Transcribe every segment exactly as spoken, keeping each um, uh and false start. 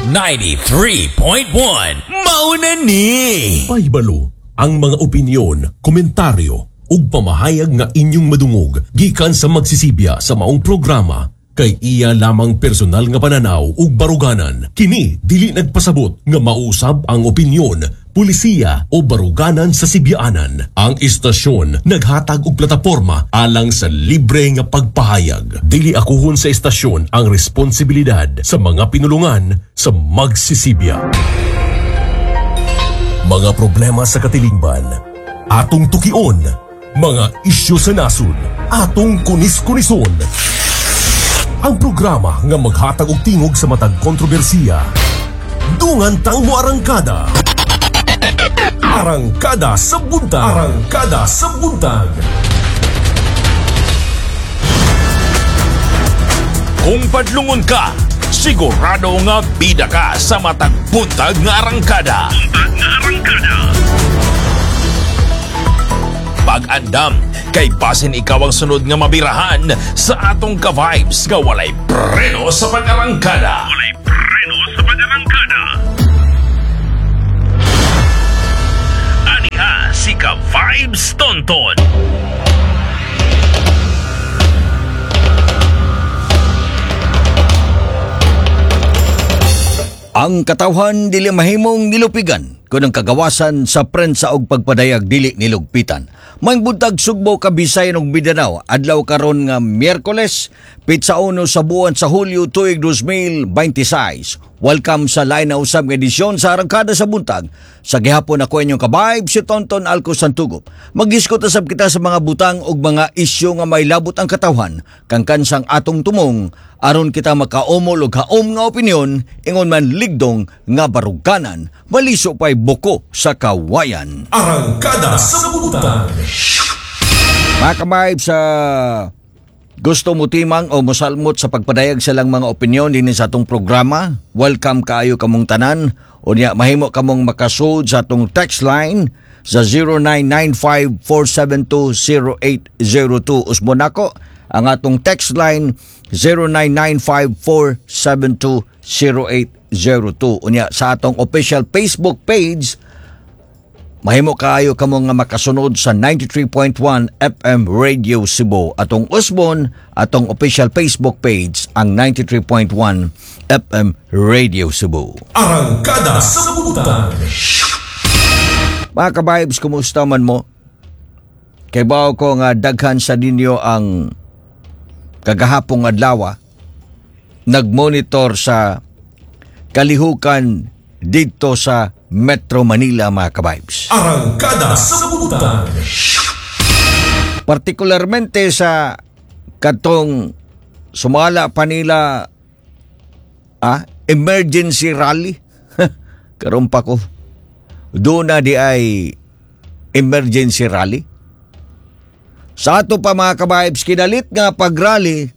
ninety-three point one Mauna ni. Pahibalo ang mga opinyon, komentaryo ug pamahayag nga inyong madungog gikan sa magsisibya sa maong programa kay iya lamang personal nga pananaw ug baruganan. Kini dili nagpasabot nga mausab ang opinyon, pulisiya o baruganan sa sibyaanan. Ang istasyon naghatag og plataporma alang sa libre nga pagpahayag. Dili akuhon sa istasyon ang responsibilidad sa mga pinulungan sa magsisibya. Mga problema sa katilingban, atong tukion. Mga isyu sa nasod, atong kunis-kunison. Ang programa nga maghatag og tingog sa matag kontrobersiya. Dungan tang mo arangkada. Arangkada sa buntag. Arangkada sa buntag. Kung padlungon ka, sigurado nga bida ka sa matag buntag nga arangkada. Buntag nga arangkada. Pag-andam, kay basin ikaw ang sunod nga mabirahan sa atong ka-vibes nga walay preno sa pag-arangkada. Walay preno sa pag-arangkada. Aniha si ka-vibes Tonton. Ang katawhan dili mahimong nilupigan kun ang kagawasan sa prensa og pagpadayag dili nilugpitan. May buntag Sugbo, Kabisayan ug Mindanao, adlaw karon nga Miyerkules, pitsa uno sa buwan sa Hulyo tuig two thousand twenty-six. Welcome sa lain na usab nga edisyon sa Arangkada sa Buntag. Sa gihapon ako inyong kabayb si Tonton Alco Santugop. Mag-iskot usab kita sa mga butang ug mga isyu nga may labot ang katawhan kang kansang atong tumong aron kita makaumol og haom nga opinyon ingon man ligdong nga baruganan maliso pay buko sa kawayan. Arangkada sa Buntag. Mga kabayb, sa gusto mo timang o mosalmot sa pagpadayag sa lang mga opinyon din sa atong programa, welcome kaayo kamong tanan. O niya, mahimo kamong makasud sa atong text line sa zero nine nine five four seven two zero eight zero two. Usmo nako ang atong text line zero nine nine five four seven two zero eight zero two. O niya, sa atong official Facebook page, mahimo kaayo kamo nga makasunod sa ninety-three point one F M Radio Cebu. Atong usbon, atong official Facebook page ang ninety-three point one F M Radio Cebu. Arangkada sa Buntag. Mga ka-vibes, kumusta man mo? Kay bao ko nga daghan sa ninyo ang kagahapong adlaw nagmonitor sa kalihukan dito sa Metro Manila, mga ka-vibes. Arangkada sa Buntag. Partikularmente sa katong sumala pa nila ah, emergency rally. Karon pa ko. Doon na di ay emergency rally. Sa ato pa, mga ka-vibes, kinalit nga pag-rally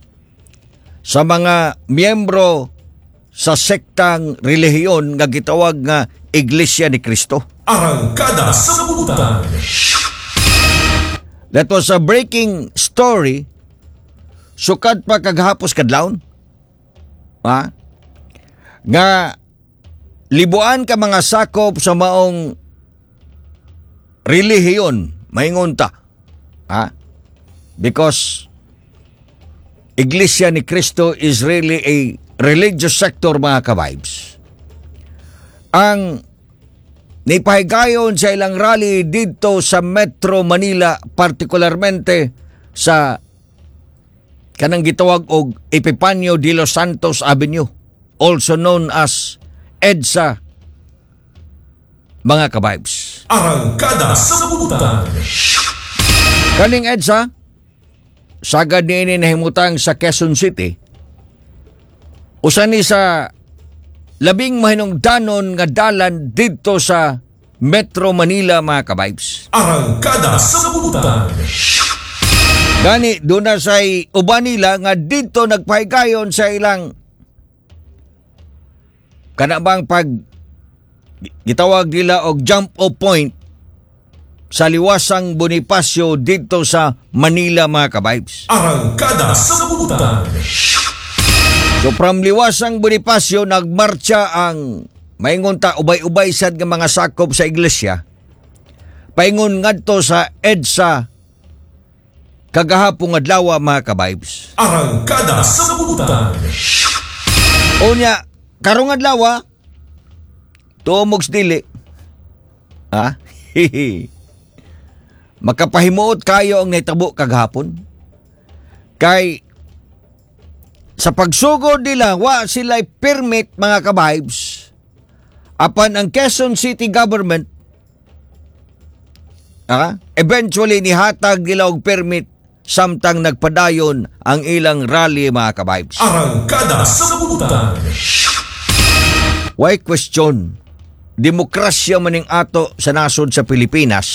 sa mga miyembro sa sektang relihiyon nga gitawag nga Iglesia ni Cristo. Arangkada sa Buntag. That was a breaking story. Sukad pa kaghapos kadlawon. Ha? Nga libuan ka mga sakop sa maong relihiyon, maingon ta. Ha? Because Iglesia ni Cristo is really a religious sector, mga ka-vibes. Ang nipahigayon sa ilang rally dito sa Metro Manila, partikularmente sa kanang gitawag og Epifanio de los Santos Avenue, also known as EDSA, mga ka-vibes. Arangkada sa Buntag. Kaning EDSA, sagad niini nahimutang sa Quezon City, usa ni sa labing mahinungdanon nga dalan dito sa Metro Manila, mga ka-vibes. Arangkada sa Buntag. Gani, doon na say uban nila nga dito nagpahigayon sa ilang kanabang pag gitawag nila og jump off point sa liwasang Bonifacio dito sa Manila, mga ka-vibes. Arangkada sa Buntag. So from Liwasang Bonifacio nagmarcha ang maingon ta ubay-ubay sad nga mga sakop sa iglesia. Paingon ngadto sa EDSA kagahapon adlaw mga ka-vibes. Arangkada sa Kabuutan. Unya karong adlaw tumogs dili. Ha? Makapahimuot kayo ang naitabo kagahapon. Kay sa pagsugod nila, wa sila permit mga ka-vibes. Apan ang Quezon City Government, ah, eventually nihatag nila og permit samtang nagpadayon ang ilang rally mga ka-vibes. Arangkada sa Kabuutan. Why question? Demokrasya maning ato sa nasod sa Pilipinas.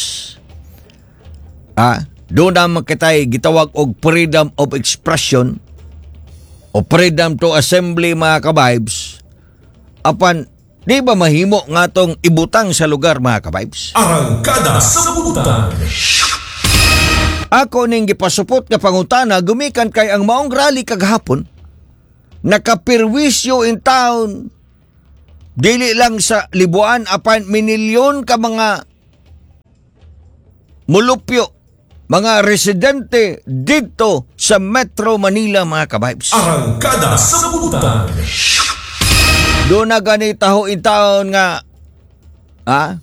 Ah, doon naman kitay gitawag og freedom of expression o freedom to assembly mga ka-vibes. Apan, di ba mahimo nga tong ibutang sa lugar mga ka-vibes? Arangkada sa Kabuutan. Ako ning gipasupot nga pangutana gumikan kay ang maong rally kagahapon nakapirwisyo in town dili lang sa libuan apan minilyon ka mga mulupyo, mga residente dito sa Metro Manila mga ka-vibes. Arangkada sa Kabuutan. Doon na gani taho in taon nga ha?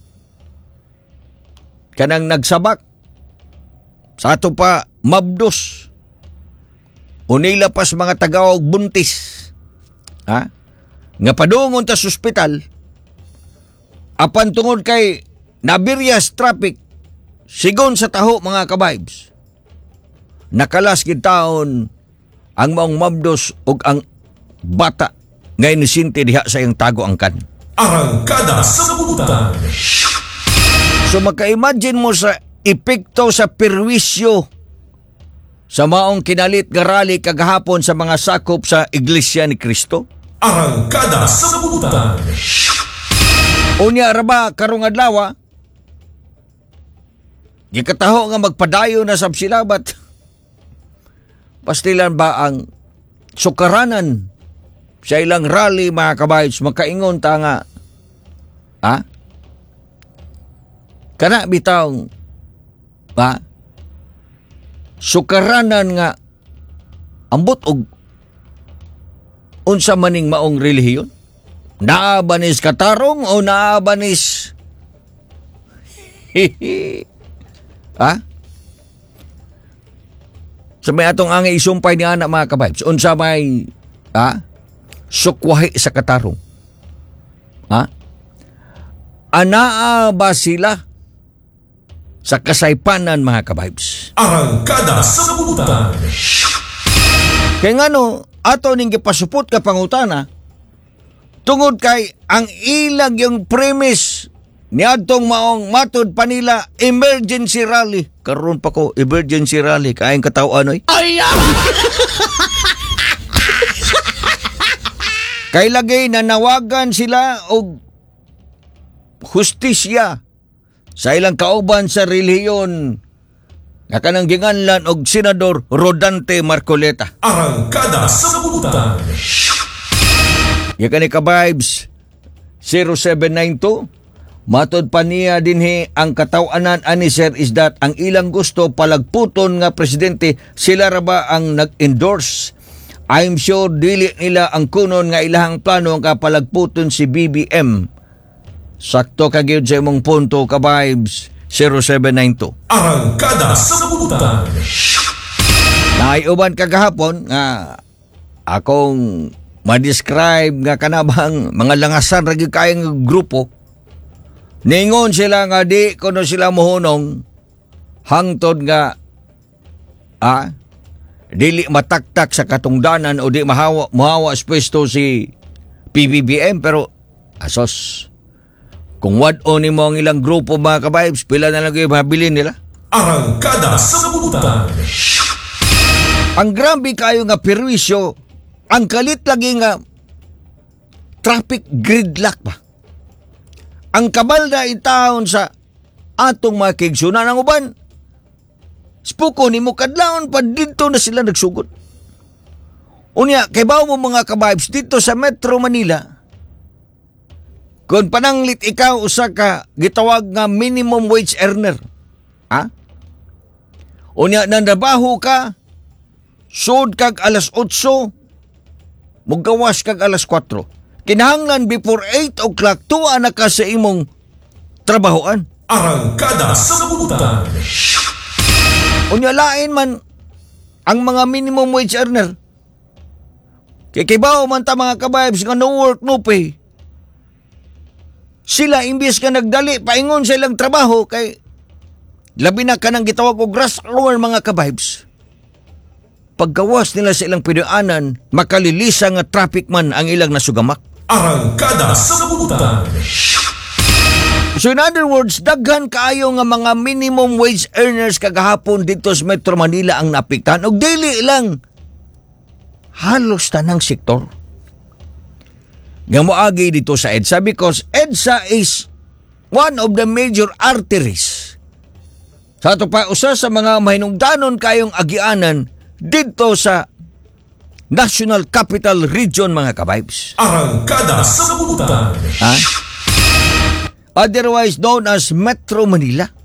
Kanang nagsabak sa ato pa mabdos unila pas mga tagawag buntis ha? Nga padungon ta sa ospital apan tungod kay nabiryas traffic sigon sa taho mga ka-vibes. Nakalas gid taon ang maong mabdos ug ang bata nga inisinti diha sa iyang tago angkan. Arangkada sa Kabuutan. So maka-imagine mo sa epekto sa perwisyo sa maong kinalit nga rally kagahapon sa mga sakop sa Iglesia ni Cristo. Arangkada sa Kabuutan. Unya ra ba karong adlaw gikataho nga magpadayo na sab sila bat pastilan ba ang sukaranan sa ilang rally mga ka-vibes makaingon ta nga ha? Kana bitaw ha? Sukaranan nga ambot og unsa maning maong relihiyon? Naabanis katarong o naabanis ha? Sa may atong ang isumpay ni anak mga ka-vibes, unsa may ha? Sukwahi sa katarong. Ha? Anaa ba sila sa kasaypanan mga ka-vibes? Arangkada sa Kabuutan. Kaya nga no, ato ning gipasupot ka pangutana tungod kay ang ilang yung premise ni adtong maong matud pa nila emergency rally. Karon pa ko emergency rally kaayong katawhan oy. Ay! Kay lagay nanawagan sila og hustisya sa ilang kauban sa relihiyon nga kanang ginganlan og Senador Rodante Marcoleta. Arangkada sa Kabuutan. Yakan ni ka-vibes zero seven nine two. Matod pa niya dinhi ang katawanan ani sir is that ang ilang gusto palagputon nga presidente sila ra ba ang nag-endorse. I'm sure dili nila ang kunon nga ilahang plano nga palagputon si B B M. Sakto ka gyud sa imong punto ka-vibes zero seven nine two. Arangkada sa Kabuutan. Naiuban kagahapon nga akong ma-describe nga kanabang mga langasan ra gyud kayang grupo. Ningon sila nga di kuno sila mohunong hangtod nga ah, dili mataktak sa katungdanan o di mahawa mahawa sa pwesto si P B B M pero asos kung wad-o nimo ang ilang grupo mga ka-vibes pila na lang yung mabilin nila. Arangkada sa Kabuutan. Ang grabe kayo nga perwisyo ang kalit lagi nga traffic gridlock pa. Ang kabal na itaon sa atong mga kigsunan ng uban. Spuko ni mo kadlaon pa dito na sila nagsugod. Unya, kay bao mo mga ka-vibes dito sa Metro Manila, kung pananglit ikaw usa ka gitawag nga minimum wage earner, ha? Unya, nandabaho ka, sud kag alas otso, mugawas kag alas kwatro. Kinahanglan before eight o'clock, tuwa na ka sa imong trabahoan. Arangkada sa Butan. Unya, lain man ang mga minimum wage earner. Kikibaw man ta mga ka-vibes nga no work, no pay. Sila imbis ka nagdali, paingon sa ilang trabaho kay labi na ka nang gitawag og rush hour mga ka-vibes. Paggawas nila sa ilang pinuanan, makalilisa nga traffic man ang ilang nasugamak. Arangkada sa Butan. So in other words, daghan kaayo nga mga minimum wage earners kagahapon dito sa Metro Manila ang naapektahan og dili lang halos tanang sektor. Nga moagi dito sa EDSA because EDSA is one of the major arteries. Sa ato pa usa sa mga mahinungdanon kayong agianan dito sa National Capital Region mga ka-vibes. Arangkada sa Butan. Ha? Otherwise known as Metro Manila.